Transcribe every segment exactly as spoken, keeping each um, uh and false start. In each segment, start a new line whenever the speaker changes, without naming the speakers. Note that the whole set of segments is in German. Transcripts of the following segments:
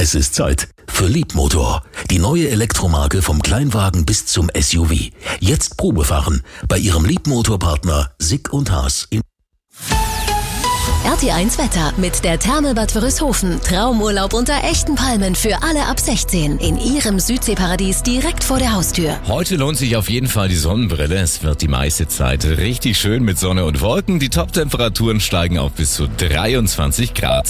Es ist Zeit für Leapmotor, die neue Elektromarke vom Kleinwagen bis zum S U V. Jetzt Probefahren bei Ihrem Leapmotor-Partner Sick und Haas in
R T eins Wetter mit der Thermelbad Wörishofen. Traumurlaub unter echten Palmen für alle ab sechzehn in Ihrem Südseeparadies direkt vor der Haustür.
Heute lohnt sich auf jeden Fall die Sonnenbrille. Es wird die meiste Zeit richtig schön mit Sonne und Wolken. Die Top-Temperaturen steigen auf bis zu dreiundzwanzig Grad.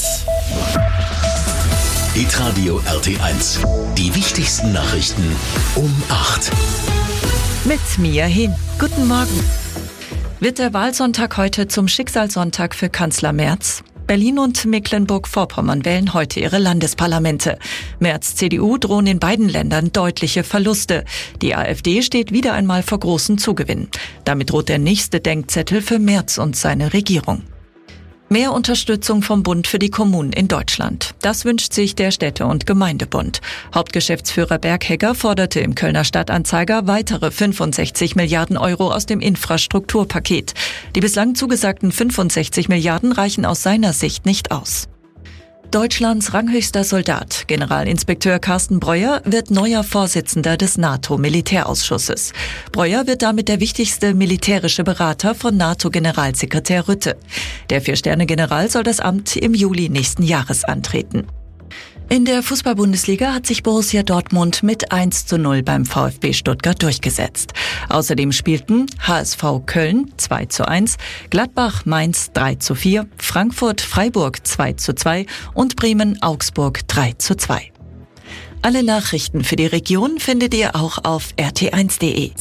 Hitradio R T eins. Die wichtigsten Nachrichten um acht.
Mit Mia Hin. Guten Morgen. Wird der Wahlsonntag heute zum Schicksalssonntag für Kanzler Merz? Berlin und Mecklenburg-Vorpommern wählen heute ihre Landesparlamente. Merz' C D U drohen in beiden Ländern deutliche Verluste. Die AfD steht wieder einmal vor großen Zugewinnen. Damit droht der nächste Denkzettel für Merz und seine Regierung. Mehr Unterstützung vom Bund für die Kommunen in Deutschland. Das wünscht sich der Städte- und Gemeindebund. Hauptgeschäftsführer Berghegger forderte im Kölner Stadtanzeiger weitere fünfundsechzig Milliarden Euro aus dem Infrastrukturpaket. Die bislang zugesagten fünfundsechzig Milliarden reichen aus seiner Sicht nicht aus. Deutschlands ranghöchster Soldat, Generalinspekteur Carsten Breuer, wird neuer Vorsitzender des NATO-Militärausschusses. Breuer wird damit der wichtigste militärische Berater von NATO-Generalsekretär Rutte. Der Vier-Sterne-General soll das Amt im Juli nächsten Jahres antreten. In der Fußball-Bundesliga hat sich Borussia Dortmund mit eins zu null beim VfB Stuttgart durchgesetzt. Außerdem spielten H S V Köln zwei zu eins, Gladbach Mainz drei zu vier, Frankfurt Freiburg zwei zu zwei und Bremen Augsburg drei zu zwei. Alle Nachrichten für die Region findet ihr auch auf r t eins punkt d e.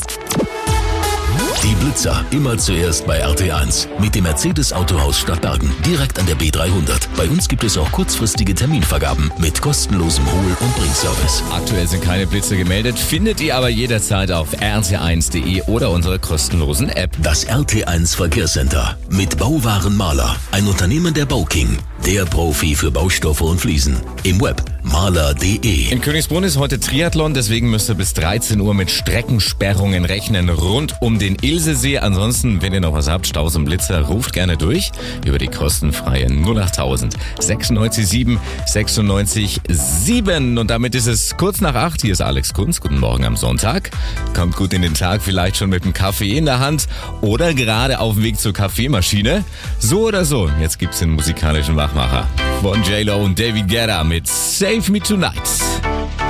Die Blitzer immer zuerst bei R T eins mit dem Mercedes Autohaus Stadtbergen direkt an der B dreihundert. Bei uns gibt es auch kurzfristige Terminvergaben mit kostenlosem Hol- und Bringservice.
Aktuell sind keine Blitze gemeldet, findet ihr aber jederzeit auf r t eins punkt d e oder unserer kostenlosen App.
Das R T eins Verkehrscenter mit Bauwaren Maler, ein Unternehmen der Bauking, der Profi für Baustoffe und Fliesen. Im Web maler punkt d e.
In Königsbrunn ist heute Triathlon, deswegen müsst ihr bis dreizehn Uhr mit Streckensperrungen rechnen rund um den Ilsesee. Ansonsten, wenn ihr noch was habt, Staus und Blitzer, ruft gerne durch über die kostenfreie null achttausend sechsundneunzig sieben sechsundneunzig sieben. Und damit ist es kurz nach acht. Hier ist Alex Kunz. Guten Morgen am Sonntag. Kommt gut in den Tag, vielleicht schon mit einem Kaffee in der Hand oder gerade auf dem Weg zur Kaffeemaschine. So oder so, jetzt gibt's den musikalischen Wachmacher von J Lo und David Guetta mit Save Me Tonight.